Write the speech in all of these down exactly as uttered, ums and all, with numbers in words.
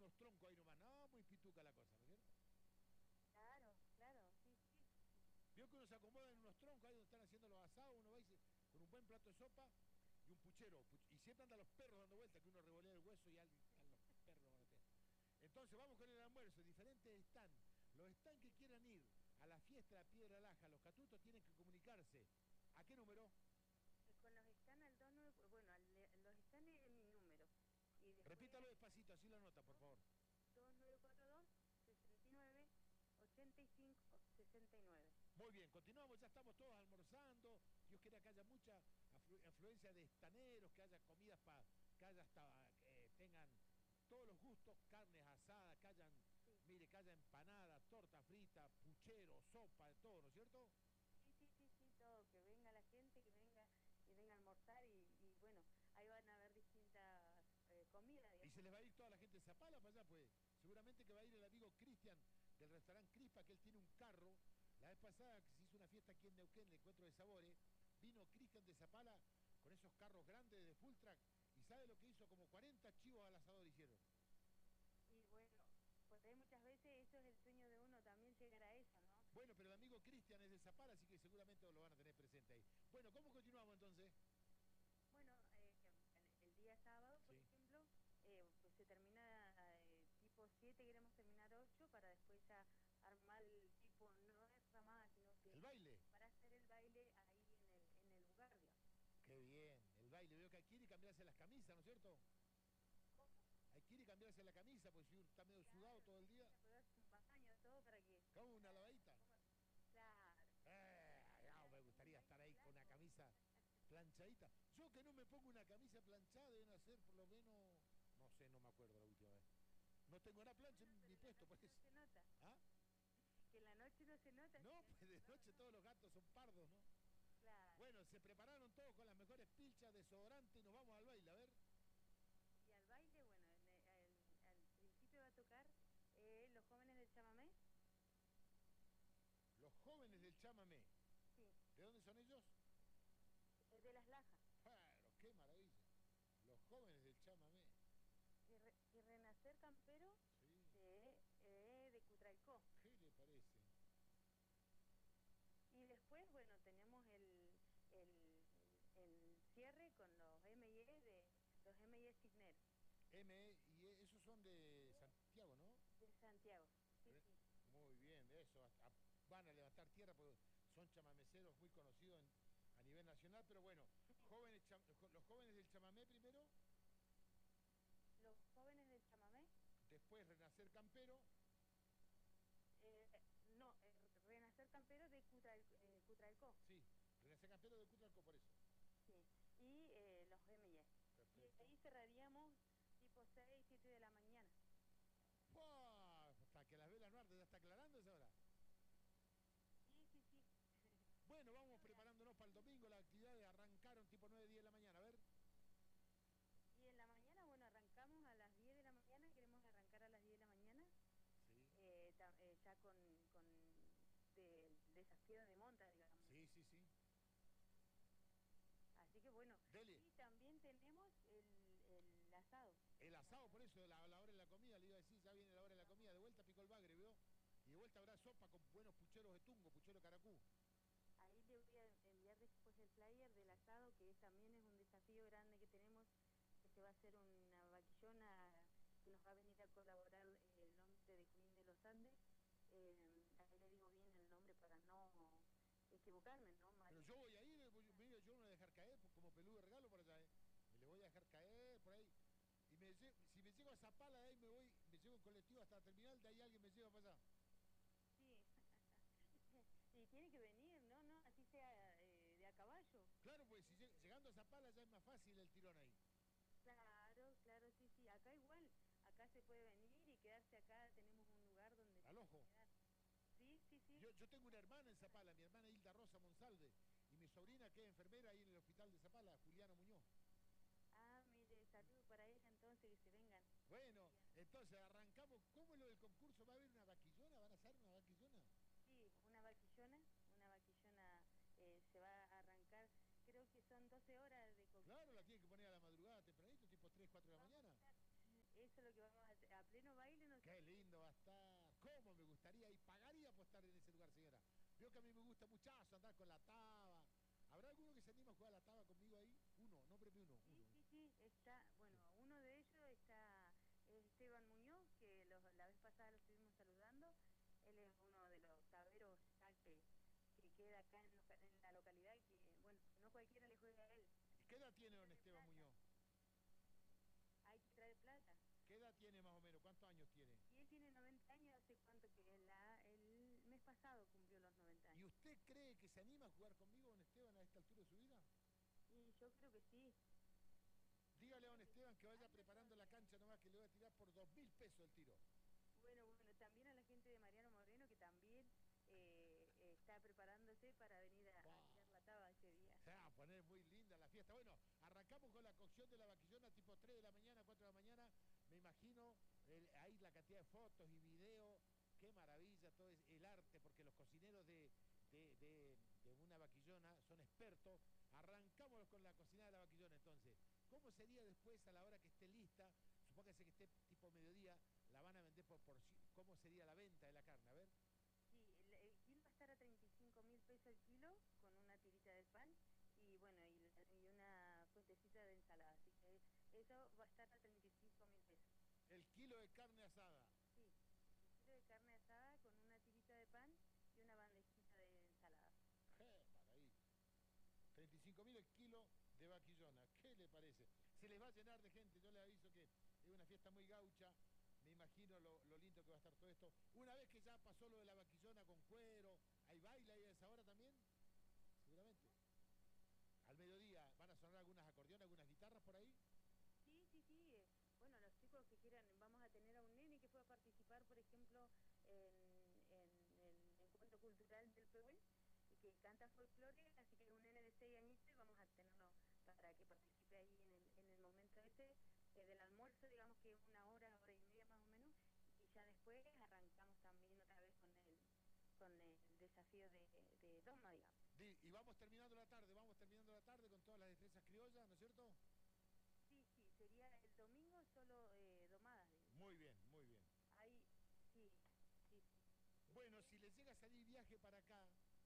unos troncos ahí nomás. No, muy pituca la cosa, ¿no es cierto? Claro, claro, sí, sí. Vio que uno se acomoda en unos troncos ahí donde están haciendo los asados, uno va y se, con un buen plato de sopa y un puchero. Y siempre andan los perros dando vueltas, que uno revolea el hueso y alguien, los perros van a tener. Entonces vamos con el almuerzo, diferentes están. Los están que quieran ir a la fiesta de la Piedra Laja, los catutos tienen que comunicarse. ¿A qué número? Eh, con los están al dos nueve, bueno, al, los están en mi número. Y después Repítalo despacito, así lo anota, por favor. dos nueve cuatro dos, sesenta y nueve, ochenta y cinco, sesenta y nueve. Muy bien, continuamos, ya estamos todos almorzando. Dios quiera que haya mucha aflu afluencia de estaneros, que haya comidas para que haya hasta eh, tengan todos los gustos, carnes asadas, que hayan, sí. Mire, que haya empanada, torta frita, puchero, sopa, de todo, ¿no es cierto? Sí, sí, sí, sí, todo, que venga la gente, que venga, que venga a almorzar y, y bueno, ahí van a haber distintas eh, comidas. Digamos. Y se les va a ir toda la gente de Zapala para allá, pues. Seguramente que va a ir el amigo Cristian del restaurante Crispa, que él tiene un carro. La vez pasada que se hizo una fiesta aquí en Neuquén, el Encuentro de Sabores, vino Cristian de Zapala con esos carros grandes de full track. ¿Y sabe lo que hizo? Como cuarenta chivos al asador hicieron. Y bueno, pues hay muchas veces eso es el sueño de uno también llegar a eso, ¿no? Bueno, pero el amigo Cristian es de Zapala, así que seguramente lo van a tener presente ahí. Bueno, ¿cómo continuamos entonces? Bueno, eh, el día sábado, por sí. ejemplo, eh, pues se termina eh, tipo siete, queremos terminar ocho para después ya armar el tipo, no es ramada, sino que... ¿El baile? Para hacer el baile ahí en el, en el lugar, digamos. Qué bien, el baile. Veo que hay que ir y cambiarse las camisas, ¿no es cierto? ¿Cómo? Hay que ir y cambiarse la camisa, porque si uno está medio Claro, sudado todo el día. Un baño, todo para que... ¿Cómo una lavadita? Claro. Eh, no, me gustaría estar ahí con una camisa planchadita. Yo que no me pongo una camisa planchada, deben hacer por lo menos, no sé, no me acuerdo la última vez. No tengo una plancha Bueno, en mi puesto, por eso. No se nota. ¿Ah? Que en la noche no se nota. No, pues de noche todos los gatos son pardos, ¿no? Claro. Bueno, se prepararon todos con las mejores pilchas, desodorante y nos vamos al baile, a ver. Y al baile, bueno, el, el, al principio va a tocar eh, los jóvenes del chamamé. Los jóvenes del chamamé. Sí. ¿De dónde son ellos? Eh, de Las Lajas. Pero qué maravilla. Los jóvenes del chamamé. Y, re, y Renacer Campero sí. de, eh, de Cutralcó. ¿Qué le parece? Y después, bueno, tenemos el, el, el cierre con los M I E de los M I E Cisneros. M y E, esos son de Santiago, ¿no? De Santiago, sí, ¿Eh? sí. Muy bien, de eso. Hasta van a levantar tierra porque son chamameceros muy conocidos en, a nivel nacional, pero bueno, jóvenes, los jóvenes del chamamé primero. Los jóvenes del chamamé. Después Renacer Campero. Eh, no, eh, Renacer Campero de Cutral, eh, Cutralcó. Sí, Renacer Campero de Cutralcó, por eso. Sí, y eh, los M I E. Perfecto. Y ahí cerraríamos tipo seis, siete de la mañana. ¡Wow! Hasta que las velas no arden, ¿ya está aclarando esa hora? Sí, sí, sí. Bueno, vamos preparándonos para el domingo, las actividades arrancaron tipo nueve, diez de la mañana, a ver. Y en la mañana, bueno, arrancamos a las diez de la mañana, queremos arrancar a las diez de la mañana. Sí. Eh, ta, eh, ya con, con de, desafío de monta, digamos. Sí, sí, sí. Así que bueno, Dele. Y también tenemos el, el asado. El asado, por eso, la, la hora de la comida, le iba a decir, ya viene la hora de la comida, de vuelta picó el bagre, ¿vio? Y de vuelta habrá sopa con buenos pucheros de tungo, puchero caracú. Ahí le voy a enviar después el flyer del asado, que es, también es un desafío grande que tenemos, que se va a hacer una vaquillona que nos va a venir a colaborar el nombre de Junín de los Andes. Eh, ahí le digo bien el nombre para no equivocarme, ¿no? Mario. Pero yo voy a ir, voy, mire, yo no voy a dejar caer como peludo de regalo por allá, ¿eh? Me le voy a dejar caer por ahí. Y me, si me llego a Zapala de ahí me voy, me llevo en colectivo hasta la terminal, de ahí alguien me lleva para allá. Sí. Y tiene que venir, ¿no? no Así sea eh, de a caballo. Claro, pues si llegando a Zapala ya es más fácil el tirón ahí. Claro, claro, sí, sí. Acá igual, acá se puede venir y quedarse acá, tenemos un lugar donde... Al ojo. Sí, sí, sí. Yo, yo tengo una hermana en Zapala, mi hermana Hilda Rosa Monsalve, y mi sobrina que es enfermera ahí en el hospital de Zapala, Juliana Muñoz. Ah, mire, saludo para ella entonces, que se vengan. Bueno, entonces arrancamos. ¿Cómo es lo del concurso? ¿Va a haber una vaquillona? ¿Van a hacer una vaquillona? Sí, una vaquillona, una vaquillona eh, se va a arrancar, creo que son doce horas de concurso. Claro, la tienen que poner a la madrugada tempranito, tipo tres, cuatro de la mañana. Estar, eso es lo que vamos a hacer, a pleno cómo me gustaría y pagaría por estar en ese lugar, señora. Veo que a mí me gusta muchazo andar con la taba. ¿Habrá alguno que se anima a jugar a la taba conmigo ahí? Uno, nómbreme uno, Sí, uno. sí, sí, está, bueno, Sí. uno de ellos está Esteban Muñoz, que los, la vez pasada lo estuvimos saludando. Él es uno de los taberos ya que, que queda acá en, loca- en la localidad y que, bueno, no cualquiera le juega a él. ¿Y qué edad Hay tiene que don traer Esteban plata, Muñoz? hay que traer plata. ¿Qué edad tiene más o menos? ¿Cuántos años tiene? Y él tiene noventa años, ¿hace cuánto que la, el mes pasado cumplió los noventa ¿Y años? usted cree que se anima a jugar conmigo, don Esteban, a esta altura de su vida? Y yo creo que sí, yo Dígale a creo don que Esteban que vaya anda preparando la todavía. cancha nomás, que le voy a tirar por dos mil pesos el tiro. Bueno, bueno, también a la gente de Mariano Moreno que también eh, eh, está preparándose para venir a, a ¡Wow! tirar la taba ese día. Se va a poner muy linda la fiesta. Bueno, arrancamos con la cocción de la vaquillona tipo tres de la mañana, cuatro de la mañana. Me imagino el- ahí la cantidad de fotos y videos. Qué maravilla todo es el arte, porque los cocineros de, de, de- de una vaquillona son expertos. Arrancamos con la cocinada de la vaquillona entonces. ¿Cómo sería después a la hora que esté lista? Supóngase que esté tipo mediodía, la van a vender por porción. ¿Cómo sería la venta de la carne? A ver. Sí, el, el kilo va a estar a treinta y cinco mil pesos el kilo con una tirita de pan y bueno, y, la- y una fuentecita de ensalada. Así que eso va a estar a treinta y cinco mil pesos. El kilo de carne asada. Sí, el kilo de carne asada con una tirita de pan y una bandejita de ensalada. ¡Qué maravilla! treinta y cinco mil el kilo de vaquillona. ¿Qué le parece? Se les va a llenar de gente. Yo les aviso que es una fiesta muy gaucha. Me imagino lo, lo lindo que va a estar todo esto. Una vez que ya pasó lo de la vaquillona con cuero, ¿hay baile ahí a esa hora también? Seguramente. ¿Cómo? Al mediodía van a sonar algunas acordeones, algunas guitarras por ahí. Sí, sí, sí. eh, Bueno, los chicos que quieran, vamos a tener a un nene que pueda participar, por ejemplo, en, en el encuentro cultural del Pehuel, y que canta folclore, así que un nene de seis añitos y vamos a tenerlo para que participe ahí en el, en el momento ese eh, del almuerzo, digamos que una hora, hora y media más o menos, y ya después arrancamos también otra vez con el, con el desafío de, de doma, digamos. Di- Y vamos terminando la tarde, vamos terminando la tarde con todas las destrezas criollas, ¿no es cierto? Sí, sí, sería el domingo solo eh, domadas, digo. Muy bien, muy bien. Ahí, sí, sí, sí. Bueno, Después, si les llega a salir viaje para acá,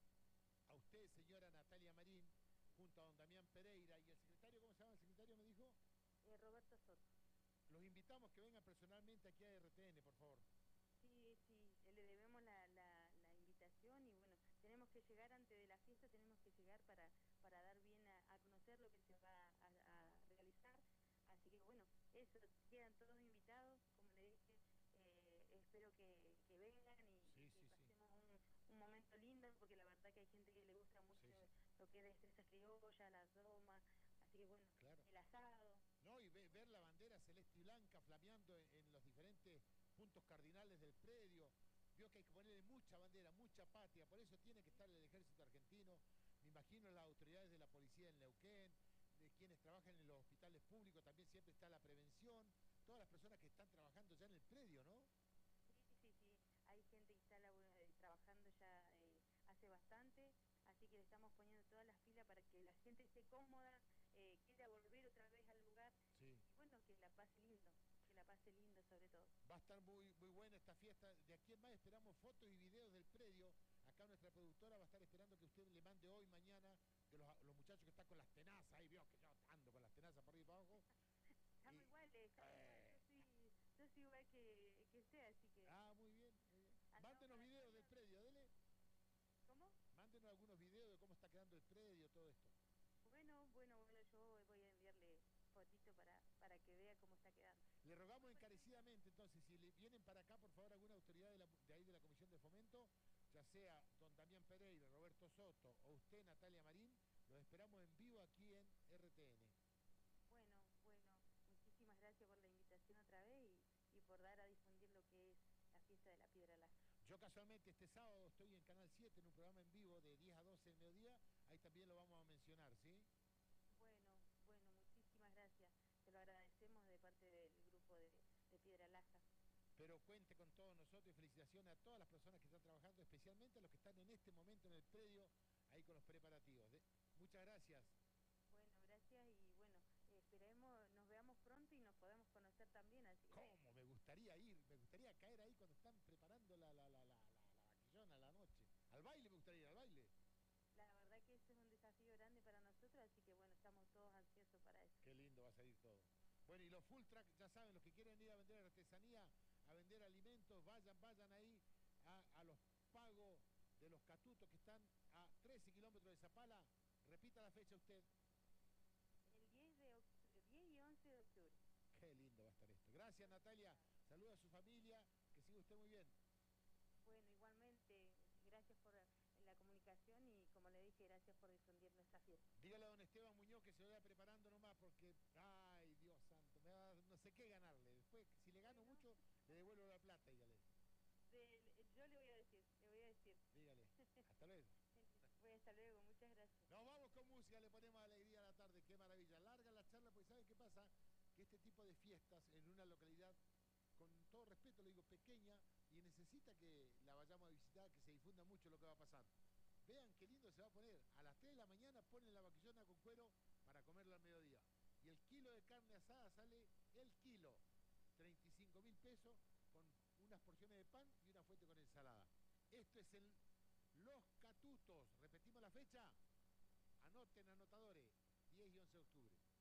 a usted, señora Natalia Marín, junto a don Damián Pereira y el secretario, ¿cómo se llama el secretario? Me dijo. eh, Roberto Soto. Los invitamos que vengan personalmente aquí a R T N, por favor. Sí, sí, eh, le debemos la, la, la invitación y bueno, tenemos que llegar antes de la fiesta, tenemos que llegar para, para dar bien a, a conocer lo que se va a, a realizar. Así que bueno, eso, quedan todos invitados, como le dije, eh, espero que, que vengan y, y Sí, que sí, sí. pasemos un, un momento lindo, porque la verdad que hay gente que le gusta mucho Sí, sí. lo que es destrezas criollas, las domas, así que bueno, Claro. el asado. No, y ve- ver la bandera celeste y blanca flameando en, en los diferentes puntos cardinales del predio. Vio que hay que ponerle mucha bandera, mucha patria. Por eso tiene que estar el ejército argentino. Me imagino las autoridades de la policía en Neuquén, de quienes trabajan en los hospitales públicos. También siempre está la prevención. Todas las personas que están trabajando ya en el predio, ¿no? Sí, sí, sí, hay gente que está labu- eh, trabajando ya eh, hace bastante, así que le estamos poniendo todas las pilas para que la gente esté cómoda, eh, quiera volver otra vez al lugar Sí. y bueno, que la pase lindo, que la pase lindo sobre todo. Va a estar muy, muy buena esta fiesta. De aquí en más esperamos fotos y videos del predio. Acá nuestra productora va a estar esperando que usted le mande hoy, mañana, de los, los muchachos que están con las tenazas. Ahí vio que yo ando con las tenazas por ahí y para abajo. Estamos Y, iguales, estamos igual, yo eh, soy, yo soy igual que, que usted, así que ah, muy bien, muy bien. andamos Mándenos para videos todos del lados. predio, dele. ¿Cómo? Mándenos algunos videos de cómo está quedando el predio, todo esto. Bueno, bueno, bueno, yo voy a enviarle fotito para, para que vea cómo está quedando. Le rogamos Después, por ejemplo, encarecidamente, entonces, si le vienen para acá, por favor, alguna autoridad de, la- de ahí de la Comisión de Fomento, ya sea don Damián Pereira, Roberto Soto o usted, Natalia Marín, los esperamos en vivo aquí en R T N. bueno, bueno, muchísimas gracias por la invitación otra vez y, y por dar a difundir lo que es la fiesta de la Piedra Laja. Yo casualmente este sábado estoy en Canal siete en un programa en vivo de diez a doce del mediodía, ahí también lo vamos a mencionar, ¿sí? Bueno, bueno, muchísimas gracias. Se lo agradecemos de parte del grupo de, de Piedra Laja. Pero cuente con todos nosotros y felicitaciones a todas las personas que están trabajando, especialmente a los que están en este momento en el predio, ahí con los preparativos. De- Muchas gracias. Bueno, gracias y bueno, eh, esperemos, nos veamos pronto y nos podamos conocer también, así que ¿Cómo? Me gustaría ir, me gustaría caer ahí cuando están preparando la, la, la Al baile me gustaría ir, al baile. La verdad que ese es un desafío grande para nosotros, así que bueno, estamos todos ansiosos para eso. Qué lindo va a salir todo. Bueno, y los full track, ya saben, los que quieren ir a vender artesanía, a vender alimentos, vayan, vayan ahí a, a los pagos de los catutos que están a trece kilómetros de Zapala. Repita la fecha usted. El diez de octubre, diez y once de octubre. Qué lindo va a estar esto. Gracias, Natalia. Saluda a su familia. Que siga usted muy bien. Bueno, igualmente, gracias por la comunicación y como le dije, gracias por difundir nuestra fiesta. Dígale a don Esteban Muñoz que se vaya preparando nomás porque, ay, Dios santo, me va a, no sé qué ganarle. Después, si le gano Bueno. mucho, le devuelvo la plata, dígale. De, yo le voy a decir, le voy a decir. Dígale. Hasta luego. Voy hasta luego, muchas gracias. Nos vamos con música, le ponemos alegría a la tarde, qué maravilla. Larga la charla, pues ¿saben qué pasa? Que este tipo de fiestas en una localidad, con todo respeto le digo, pequeña, y necesita que la vayamos a visitar, que se difunda mucho lo que va a pasar. Vean qué lindo se va a poner. A las tres de la mañana ponen la vaquillona con cuero para comerla al mediodía. Y el kilo de carne asada sale el kilo, treinta y cinco mil pesos, con unas porciones de pan y una fuente con ensalada. Esto es el Los Catutos. Repetimos la fecha. Anoten, anotadores, diez y once de octubre.